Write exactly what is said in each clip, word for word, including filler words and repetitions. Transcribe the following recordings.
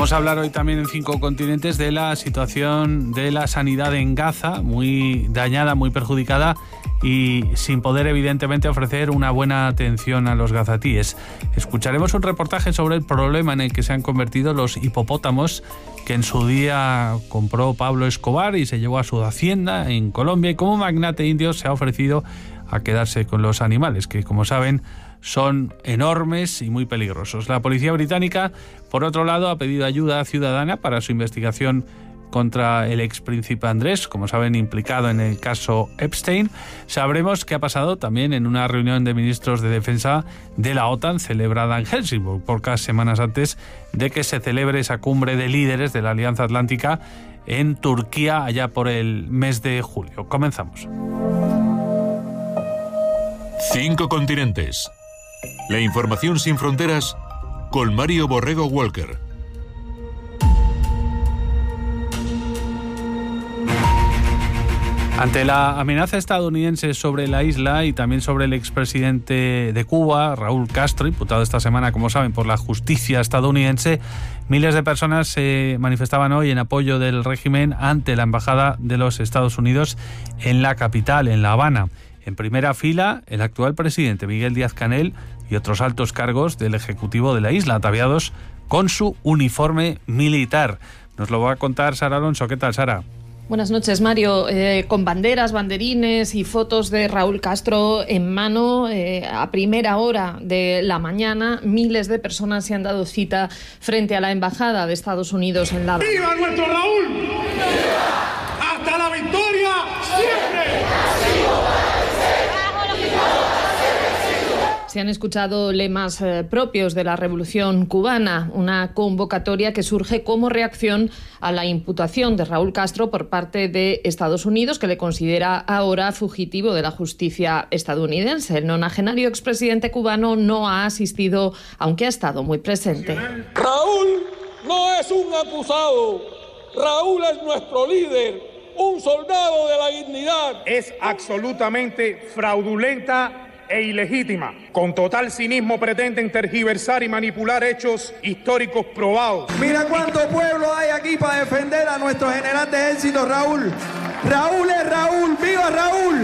Vamos a hablar hoy también en Cinco Continentes de la situación de la sanidad en Gaza, muy dañada, muy perjudicada y sin poder evidentemente ofrecer una buena atención a los gazatíes. Escucharemos un reportaje sobre el problema en el que se han convertido los hipopótamos que en su día compró Pablo Escobar y se llevó a su hacienda en Colombia, y como magnate indio se ha ofrecido a quedarse con los animales, que como saben son enormes y muy peligrosos. La policía británica, por otro lado, ha pedido ayuda ciudadana para su investigación contra el expríncipe Andrés, como saben, implicado en el caso Epstein. Sabremos qué ha pasado también en una reunión de ministros de defensa de la OTAN celebrada en Helsinki, pocas semanas antes de que se celebre esa cumbre de líderes de la Alianza Atlántica en Turquía allá por el mes de julio. Comenzamos. Cinco Continentes. La información sin fronteras con Mario Borrego Walker. Ante la amenaza estadounidense sobre la isla y también sobre el expresidente de Cuba, Raúl Castro, imputado esta semana, como saben, por la justicia estadounidense, miles de personas se manifestaban hoy en apoyo del régimen ante la embajada de los Estados Unidos en la capital, en La Habana. En primera fila, el actual presidente Miguel Díaz-Canel y otros altos cargos del Ejecutivo de la isla, ataviados con su uniforme militar. Nos lo va a contar Sara Alonso. ¿Qué tal, Sara? Buenas noches, Mario. Eh, con banderas, banderines y fotos de Raúl Castro en mano, eh, a primera hora de la mañana, miles de personas se han dado cita frente a la Embajada de Estados Unidos en La Habana. ¡Viva nuestro Raúl! ¡Viva! ¡Hasta la victoria siempre! Se han escuchado lemas eh, propios de la Revolución Cubana, una convocatoria que surge como reacción a la imputación de Raúl Castro por parte de Estados Unidos, que le considera ahora fugitivo de la justicia estadounidense. El nonagenario expresidente cubano no ha asistido, aunque ha estado muy presente. Raúl no es un acusado, Raúl es nuestro líder, un soldado de la dignidad. Es absolutamente fraudulenta e ilegítima. Con total cinismo pretenden tergiversar y manipular hechos históricos probados. Mira cuánto pueblo hay aquí para defender a nuestro general de ejército, Raúl. Raúl es Raúl, ¡viva Raúl!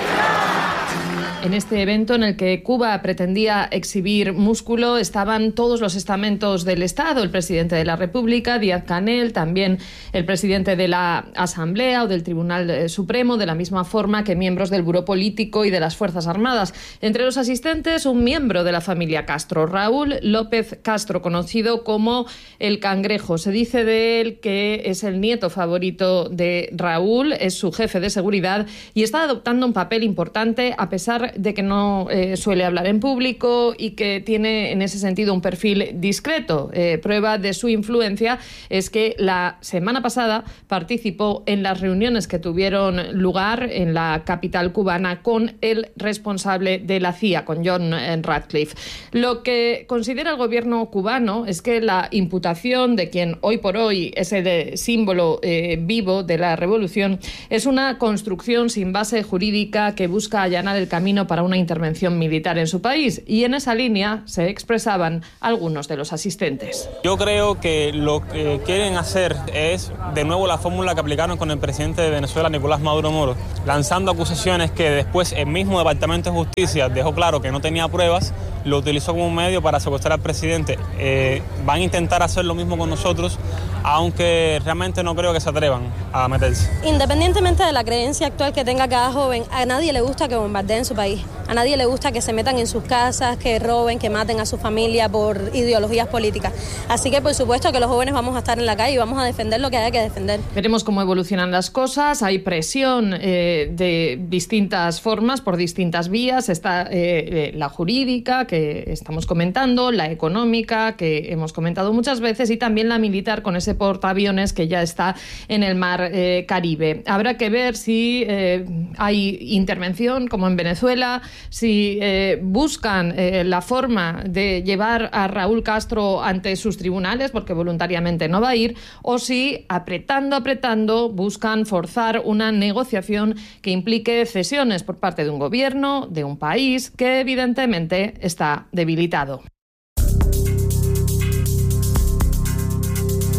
En este evento en el que Cuba pretendía exhibir músculo estaban todos los estamentos del Estado, el presidente de la República, Díaz-Canel, también el presidente de la Asamblea o del Tribunal Supremo, de la misma forma que miembros del Buró Político y de las Fuerzas Armadas. Entre los asistentes, un miembro de la familia Castro, Raúl López Castro, conocido como el Cangrejo. Se dice de él que es el nieto favorito de Raúl, es su jefe de seguridad y está adoptando un papel importante a pesar de que no eh, suele hablar en público y que tiene en ese sentido un perfil discreto. Eh, prueba de su influencia es que la semana pasada participó en las reuniones que tuvieron lugar en la capital cubana con el responsable de la C I A, con John Ratcliffe. Lo que considera el gobierno cubano es que la imputación de quien hoy por hoy es el símbolo eh, vivo de la revolución es una construcción sin base jurídica que busca allanar el camino para una intervención militar en su país, y en esa línea se expresaban algunos de los asistentes. Yo creo que lo que quieren hacer es de nuevo la fórmula que aplicaron con el presidente de Venezuela, Nicolás Maduro Moro, lanzando acusaciones que después el mismo Departamento de Justicia dejó claro que no tenía pruebas, lo utilizó como un medio para secuestrar al presidente. Eh, van a intentar hacer lo mismo con nosotros, aunque realmente no creo que se atrevan a meterse. Independientemente de la creencia actual que tenga cada joven, a nadie le gusta que bombardeen su país. A nadie le gusta que se metan en sus casas, que roben, que maten a su familia por ideologías políticas. Así que, por supuesto, que los jóvenes vamos a estar en la calle y vamos a defender lo que haya que defender. Veremos cómo evolucionan las cosas. Hay presión eh, de distintas formas, por distintas vías. Está eh, la jurídica, que estamos comentando, la económica, que hemos comentado muchas veces, y también la militar, con ese portaaviones que ya está en el mar eh, Caribe. Habrá que ver si eh, hay intervención, como en Venezuela, si eh, buscan eh, la forma de llevar a Raúl Castro ante sus tribunales, porque voluntariamente no va a ir, o si, apretando, apretando, buscan forzar una negociación que implique cesiones por parte de un gobierno, de un país que evidentemente está debilitado.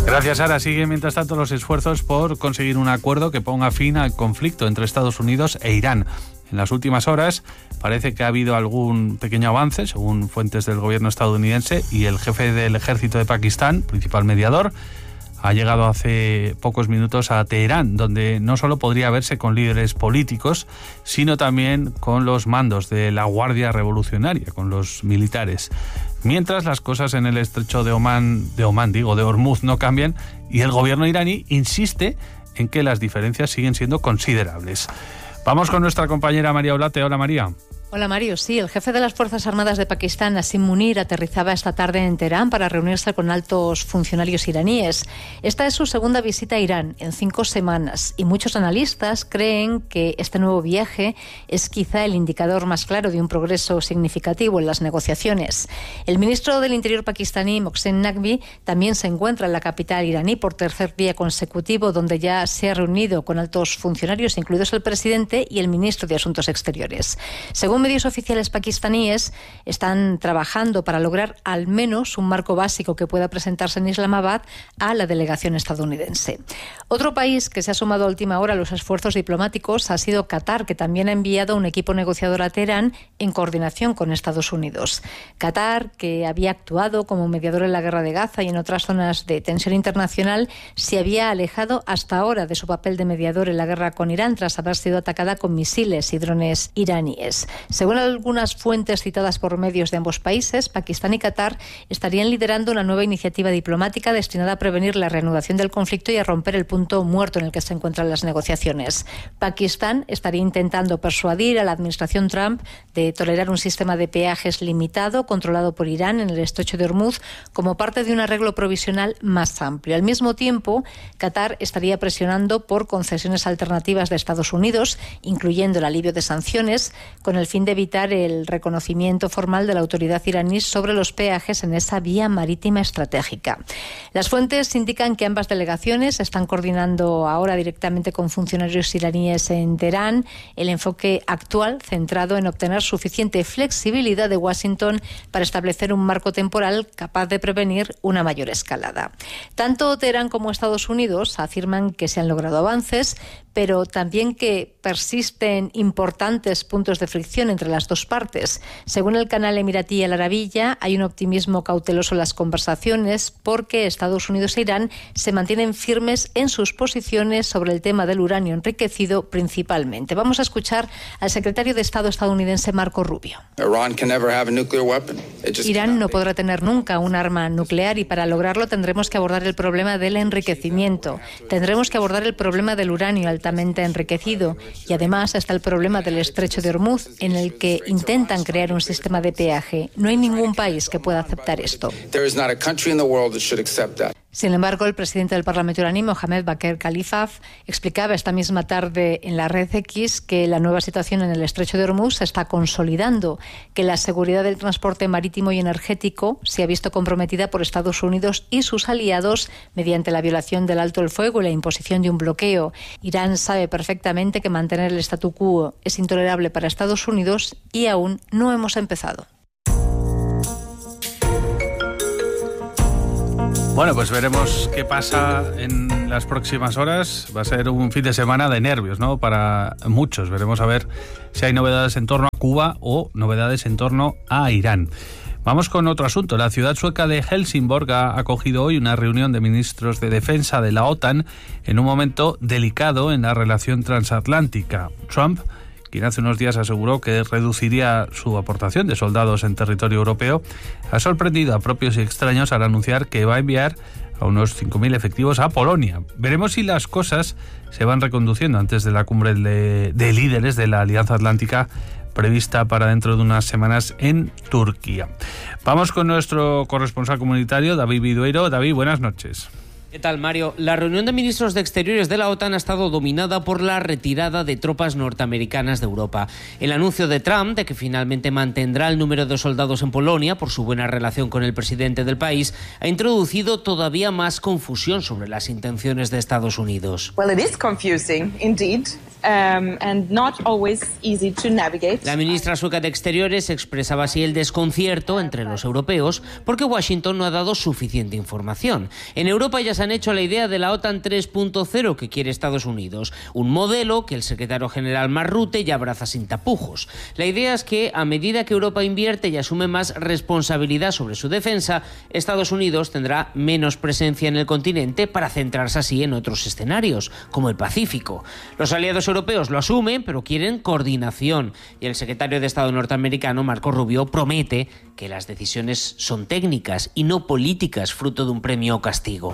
Gracias, Sara. Siguen mientras tanto los esfuerzos por conseguir un acuerdo que ponga fin al conflicto entre Estados Unidos e Irán. En las últimas horas parece que ha habido algún pequeño avance, según fuentes del gobierno estadounidense, y el jefe del ejército de Pakistán, principal mediador, ha llegado hace pocos minutos a Teherán, donde no solo podría verse con líderes políticos, sino también con los mandos de la Guardia Revolucionaria, con los militares. Mientras las cosas en el estrecho de Omán, de Omán digo, de Hormuz no cambian, y el gobierno iraní insiste en que las diferencias siguen siendo considerables. Vamos con nuestra compañera María Olate. Hola, María. Hola, Mario. Sí, el jefe de las Fuerzas Armadas de Pakistán, Asim Munir, aterrizaba esta tarde en Teherán para reunirse con altos funcionarios iraníes. Esta es su segunda visita a Irán en cinco semanas y muchos analistas creen que este nuevo viaje es quizá el indicador más claro de un progreso significativo en las negociaciones. El ministro del Interior pakistaní, Mohsen Naqvi, también se encuentra en la capital iraní por tercer día consecutivo, donde ya se ha reunido con altos funcionarios, incluidos el presidente y el ministro de Asuntos Exteriores. Según medios oficiales pakistaníes, están trabajando para lograr al menos un marco básico que pueda presentarse en Islamabad a la delegación estadounidense. Otro país que se ha sumado a última hora a los esfuerzos diplomáticos ha sido Qatar, que también ha enviado un equipo negociador a Teherán en coordinación con Estados Unidos. Qatar, que había actuado como mediador en la guerra de Gaza y en otras zonas de tensión internacional, se había alejado hasta ahora de su papel de mediador en la guerra con Irán tras haber sido atacada con misiles y drones iraníes. Según algunas fuentes citadas por medios de ambos países, Pakistán y Qatar estarían liderando una nueva iniciativa diplomática destinada a prevenir la reanudación del conflicto y a romper el punto muerto en el que se encuentran las negociaciones. Pakistán estaría intentando persuadir a la administración Trump de tolerar un sistema de peajes limitado controlado por Irán en el estrecho de Hormuz como parte de un arreglo provisional más amplio. Al mismo tiempo, Qatar estaría presionando por concesiones alternativas de Estados Unidos, incluyendo el alivio de sanciones, con el fin de evitar el reconocimiento formal de la autoridad iraní sobre los peajes en esa vía marítima estratégica. Las fuentes indican que ambas delegaciones están coordinando ahora directamente con funcionarios iraníes en Teherán el enfoque actual centrado en obtener suficiente flexibilidad de Washington para establecer un marco temporal capaz de prevenir una mayor escalada. Tanto Teherán como Estados Unidos afirman que se han logrado avances, pero también que persisten importantes puntos de fricción entre las dos partes. Según el canal emiratí Al Arabiya, hay un optimismo cauteloso en las conversaciones porque Estados Unidos e Irán se mantienen firmes en sus posiciones sobre el tema del uranio enriquecido principalmente. Vamos a escuchar al secretario de Estado estadounidense Marco Rubio. Irán no podrá tener nunca un arma nuclear y para lograrlo tendremos que abordar el problema del enriquecimiento. Tendremos que abordar el problema del uranio altamente enriquecido y además está el problema del estrecho de Hormuz, en el que intentan crear un sistema de peaje. No hay ningún país que pueda aceptar esto. Sin embargo, el presidente del Parlamento iraní, Mohammad Bagher Khalilzad, explicaba esta misma tarde en la red X que la nueva situación en el estrecho de Hormuz se está consolidando, que la seguridad del transporte marítimo y energético se ha visto comprometida por Estados Unidos y sus aliados mediante la violación del alto el fuego y la imposición de un bloqueo. Irán sabe perfectamente que mantener el statu quo es intolerable para Estados Unidos y aún no hemos empezado. Bueno, pues veremos qué pasa en las próximas horas. Va a ser un fin de semana de nervios, ¿no? Para muchos. Veremos a ver si hay novedades en torno a Cuba o novedades en torno a Irán. Vamos con otro asunto. La ciudad sueca de Helsingborg ha acogido hoy una reunión de ministros de defensa de la OTAN en un momento delicado en la relación transatlántica. Trump, quien hace unos días aseguró que reduciría su aportación de soldados en territorio europeo, ha sorprendido a propios y extraños al anunciar que va a enviar a unos cinco mil efectivos a Polonia. Veremos si las cosas se van reconduciendo antes de la cumbre de, de líderes de la Alianza Atlántica prevista para dentro de unas semanas en Turquía. Vamos con nuestro corresponsal comunitario, David Vidueiro. David, buenas noches. ¿Qué tal, Mario? La reunión de ministros de Exteriores de la OTAN ha estado dominada por la retirada de tropas norteamericanas de Europa. El anuncio de Trump de que finalmente mantendrá el número de soldados en Polonia por su buena relación con el presidente del país ha introducido todavía más confusión sobre las intenciones de Estados Unidos. Well, it is confusing, indeed. Um, and not always easy to navigate. La ministra sueca de Exteriores expresaba así el desconcierto entre los europeos porque Washington no ha dado suficiente información. En Europa ya se han hecho la idea de la OTAN tres punto cero que quiere Estados Unidos, un modelo que el secretario general Mark Rutte ya abraza sin tapujos. La idea es que a medida que Europa invierte y asume más responsabilidad sobre su defensa, Estados Unidos tendrá menos presencia en el continente para centrarse así en otros escenarios, como el Pacífico. Los aliados europeos lo asumen, pero quieren coordinación. Y el secretario de Estado norteamericano, Marco Rubio, promete que las decisiones son técnicas y no políticas, fruto de un premio o castigo.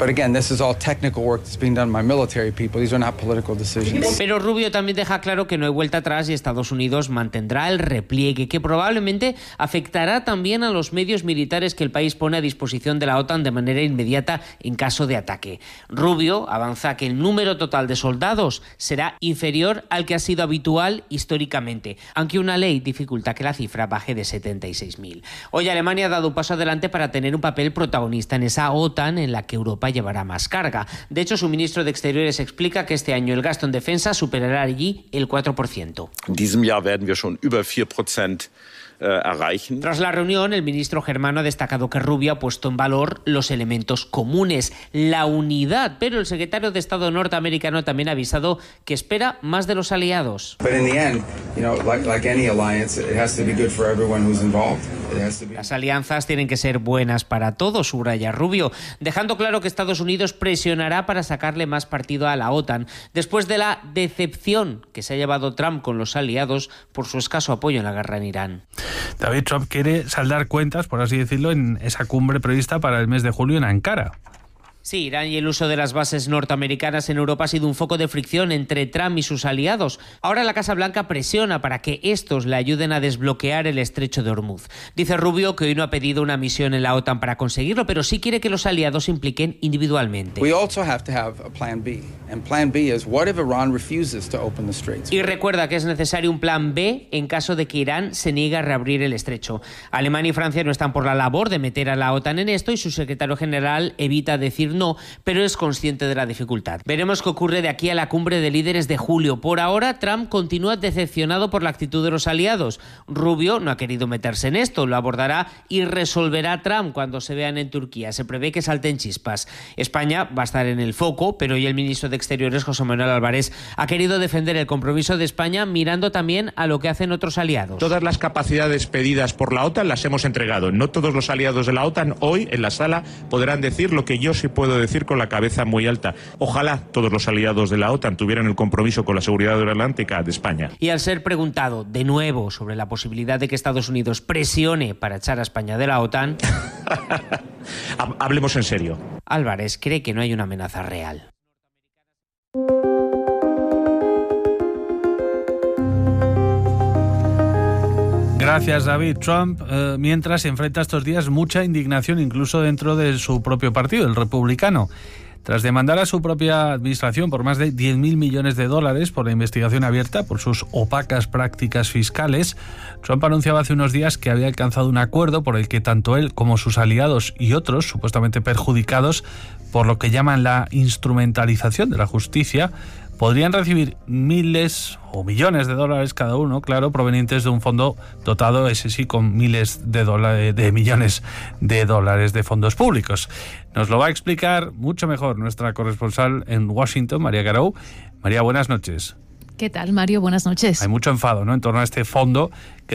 Pero Rubio también deja claro que no hay vuelta atrás y Estados Unidos mantendrá el repliegue, que probablemente afectará también a los medios militares que el país pone a disposición de la OTAN de manera inmediata en caso de ataque. Rubio avanza que el número total de soldados será inferior al que ha sido habitual históricamente, aunque una ley dificulta que la cifra baje de setenta y seis mil. Hoy Alemania ha dado un paso adelante para tener un papel protagonista en esa OTAN en la que Europa llevará más carga. De hecho, su ministro de Exteriores explica que este año el gasto en defensa superará allí el cuatro por ciento. En diesem Jahr werden wir schon über vier Prozent erreichen. Tras la reunión, el ministro germano ha destacado que Rubio ha puesto en valor los elementos comunes, la unidad, pero el secretario de Estado norteamericano también ha avisado que espera más de los aliados. Las alianzas tienen que ser buenas para todos, subraya Rubio, dejando claro que Estados Unidos presionará para sacarle más partido a la OTAN, después de la decepción que se ha llevado Trump con los aliados por su escaso apoyo en la guerra en Irán. David, Trump quiere saldar cuentas, por así decirlo, en esa cumbre prevista para el mes de julio en Ankara. Sí, Irán y el uso de las bases norteamericanas en Europa ha sido un foco de fricción entre Trump y sus aliados. Ahora la Casa Blanca presiona para que estos le ayuden a desbloquear el estrecho de Hormuz. Dice Rubio que hoy no ha pedido una misión en la OTAN para conseguirlo, pero sí quiere que los aliados se impliquen individualmente. Y recuerda que es necesario un plan B en caso de que Irán se niegue a reabrir el estrecho. Alemania y Francia no están por la labor de meter a la OTAN en esto y su secretario general evita decir no, pero es consciente de la dificultad. Veremos qué ocurre de aquí a la cumbre de líderes de julio. Por ahora, Trump continúa decepcionado por la actitud de los aliados. Rubio no ha querido meterse en esto, lo abordará y resolverá Trump cuando se vean en Turquía. Se prevé que salten chispas. España va a estar en el foco, pero hoy el ministro de Exteriores, José Manuel Álvarez, ha querido defender el compromiso de España mirando también a lo que hacen otros aliados. Todas las capacidades pedidas por la OTAN las hemos entregado. No todos los aliados de la OTAN hoy en la sala podrán decir lo que yo sí puedo decir con la cabeza muy alta. Ojalá todos los aliados de la OTAN tuvieran el compromiso con la seguridad aeronáutica de España. Y al ser preguntado de nuevo sobre la posibilidad de que Estados Unidos presione para echar a España de la OTAN... Hablemos en serio. Álvarez cree que no hay una amenaza real. Gracias, David. Trump, eh, mientras, enfrenta estos días mucha indignación incluso dentro de su propio partido, el republicano. Tras demandar a su propia administración por más de diez mil millones de dólares por la investigación abierta por sus opacas prácticas fiscales, Trump anunciaba hace unos días que había alcanzado un acuerdo por el que tanto él como sus aliados y otros supuestamente perjudicados por lo que llaman la instrumentalización de la justicia podrían recibir miles o millones de dólares cada uno, claro, provenientes de un fondo dotado, ese sí, con miles de, dólares, de millones de dólares de fondos públicos. Nos lo va a explicar mucho mejor nuestra corresponsal en Washington, María Garou. María, buenas noches. ¿Qué tal, Mario? Buenas noches. Hay mucho enfado, ¿no?, en torno a este fondo que